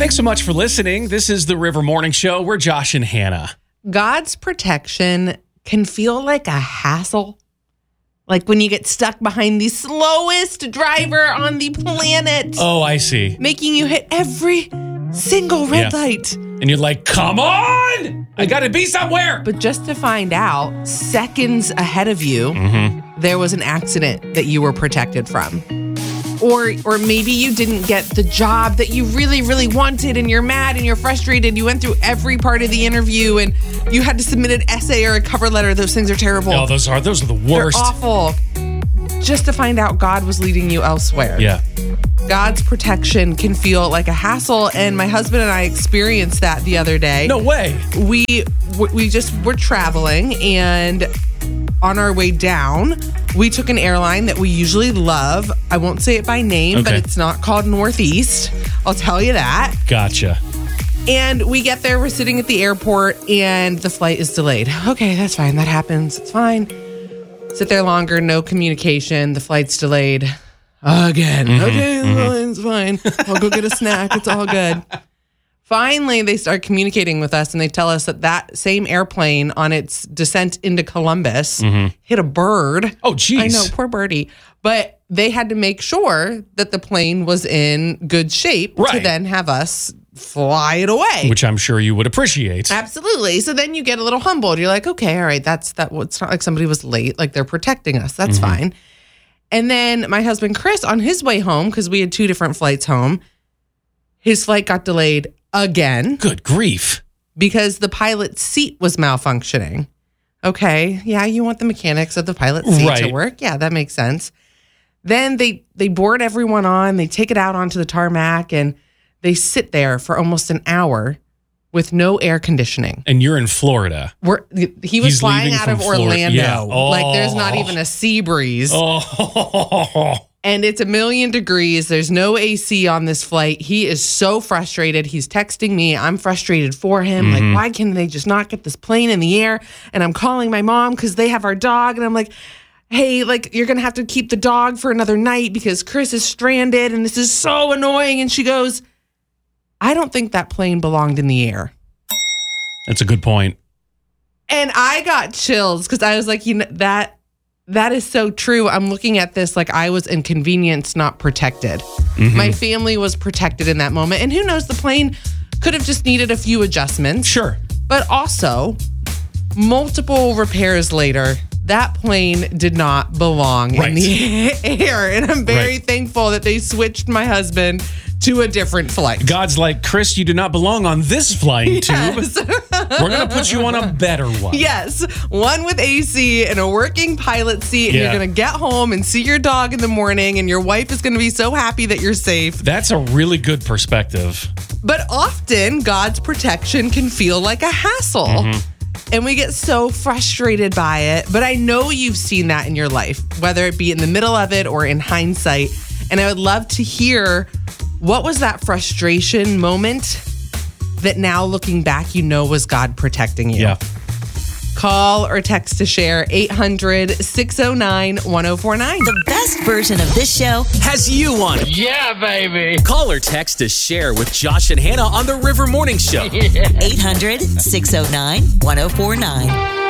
Thanks so much for listening. This is the River Morning Show. We're Josh and Hannah. God's protection can feel like a hassle. Like when you get stuck behind the slowest driver on the planet. Oh, I see. Making you hit every single red light. And you're like, come on! I gotta be somewhere! But just to find out, seconds ahead of you, there was an accident that you were protected from. Or maybe you didn't get the job that you really, really wanted and you're mad and you're frustrated. You went through every part of the interview and you had to submit an essay or a cover letter. Those things are terrible. Oh, those are the worst. They're awful. Just to find out God was leading you elsewhere. Yeah. God's protection can feel like a hassle, and my husband and I experienced that the other day. No way. We just were traveling, and on our way down, we took an airline that we usually love. I won't say it by name, but it's not called Northeast. I'll tell you that. Gotcha. And we get there, we're sitting at the airport, and the flight is delayed. Okay, that's fine. That happens. It's fine. Sit there longer, no communication. The flight's delayed again. Okay, it's fine. I'll go get a snack. It's all good. Finally, they start communicating with us, and they tell us that same airplane on its descent into Columbus hit a bird. Oh, geez. I know, poor birdie. But they had to make sure that the plane was in good shape to then have us fly it away. Which I'm sure you would appreciate. Absolutely. So then you get a little humbled. You're like, okay, all right, it's not like somebody was late. Like they're protecting us. That's fine. And then my husband, Chris, on his way home, because we had 2 different flights home, his flight got delayed again. Good grief. Because the pilot's seat was malfunctioning. Okay. Yeah, you want the mechanics of the pilot's seat to work. Yeah, that makes sense. Then they board everyone on. They take it out onto the tarmac, and they sit there for almost an hour with no air conditioning. And you're in Florida. He was flying out of Orlando. Yeah. Oh. Like there's not even a sea breeze. Oh. And it's 1,000,000 degrees. There's no AC on this flight. He is so frustrated. He's texting me. I'm frustrated for him. Like, why can they just not get this plane in the air? And I'm calling my mom because they have our dog. And I'm like, hey, like, you're going to have to keep the dog for another night because Chris is stranded. And this is so annoying. And she goes, I don't think that plane belonged in the air. That's a good point. And I got chills because I was like, that is so true. I'm looking at this like I was inconvenienced, not protected. My family was protected in that moment. And who knows, the plane could have just needed a few adjustments. Sure. But also, multiple repairs later, that plane did not belong in the air. And I'm very thankful that they switched my husband to a different flight. God's like, Chris, you do not belong on this flying tube. We're going to put you on a better one. Yes. One with AC and a working pilot seat. And you're going to get home and see your dog in the morning. And your wife is going to be so happy that you're safe. That's a really good perspective. But often, God's protection can feel like a hassle. And we get so frustrated by it. But I know you've seen that in your life, whether it be in the middle of it or in hindsight. And I would love to hear, what was that frustration moment that now looking back, you know was God protecting you? Yeah. Call or text to share 800-609-1049. The best version of this show has you on it. Yeah, baby. Call or text to share with Josh and Hannah on the River Morning Show. 800-609-1049.